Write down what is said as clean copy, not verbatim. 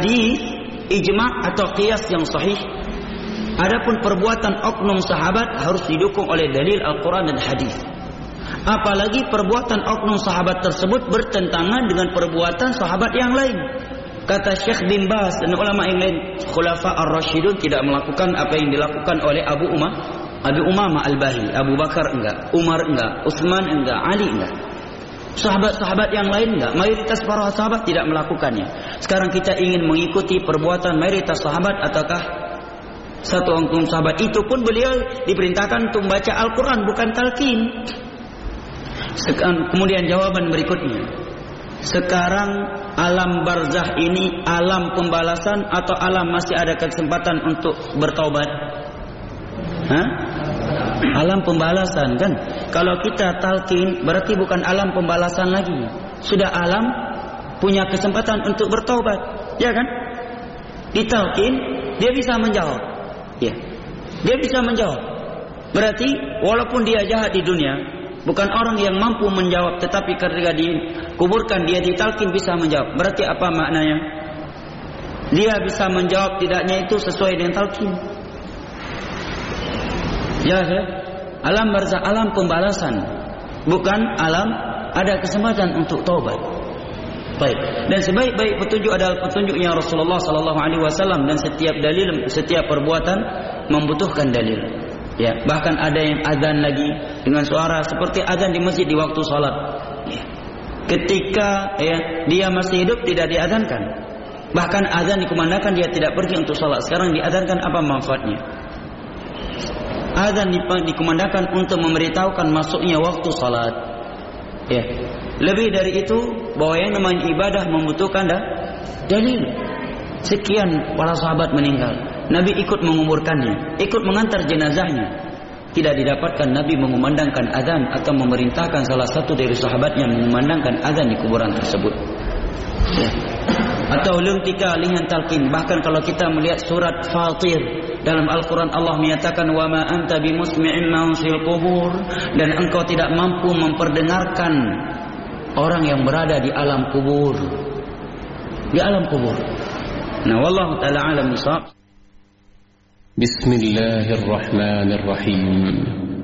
di ijma' atau qiyas yang sahih. Adapun perbuatan oknum sahabat harus didukung oleh dalil Al-Quran dan hadis. Apalagi perbuatan oknum sahabat tersebut bertentangan dengan perbuatan sahabat yang lain. Kata Syekh bin Baz dan ulama yang lain, Khulafa ar-Rasyidun tidak melakukan apa yang dilakukan oleh Abu Umamah al-Bahili. Abu Bakar enggak, Umar enggak, Utsman enggak, Ali enggak. Sahabat-sahabat yang lain enggak. Mayoritas para sahabat tidak melakukannya. Sekarang kita ingin mengikuti perbuatan mayoritas sahabat ataukah satu oknum sahabat? Itu pun beliau diperintahkan untuk membaca Al-Quran, bukan talqin. Kemudian jawaban berikutnya, sekarang alam barzah ini alam pembalasan atau alam masih ada kesempatan untuk bertaubat? Alam pembalasan kan? Kalau kita talqin berarti bukan alam pembalasan lagi, sudah alam punya kesempatan untuk bertaubat, ya kan? Ditalqin dia bisa menjawab, ya, dia bisa menjawab. Berarti walaupun dia jahat di dunia, bukan orang yang mampu menjawab, tetapi ketika dikuburkan dia ditalqin bisa menjawab. Berarti apa maknanya? Dia bisa menjawab tidaknya itu sesuai dengan talqin. Ya, alam barzah alam pembalasan, bukan alam ada kesempatan untuk taubat. Baik. Dan sebaik-baik petunjuk adalah petunjuknya Rasulullah sallallahu alaihi wasallam, dan setiap dalil, setiap perbuatan membutuhkan dalil. Ya, bahkan ada yang azan lagi dengan suara seperti azan di masjid di waktu salat. Ya. Ketika dia masih hidup tidak diazankan. Bahkan azan dikumandangkan dia tidak pergi untuk salat. Sekarang diazankan, apa manfaatnya? Azan dikumandangkan untuk memberitahukan masuknya waktu salat. Ya. Lebih dari itu, bahwa yang namanya ibadah membutuhkan dalil. Sekian para sahabat meninggal, Nabi ikut menguburkannya, ikut mengantar jenazahnya. Tidak didapatkan Nabi mengumandangkan azan atau memerintahkan salah satu dari sahabatnya mengumandangkan azan di kuburan tersebut. Ya. Atau luntika lihan talqin. Bahkan kalau kita melihat surat Fatir dalam Al-Quran, Allah menyatakan wa ma anta bimusmi'in man fil qubur, dan engkau tidak mampu memperdengarkan orang yang berada di alam kubur. Di alam kubur. Nah, wallahu ta'ala alam bisawab. Bismillahirrahmanirrahim.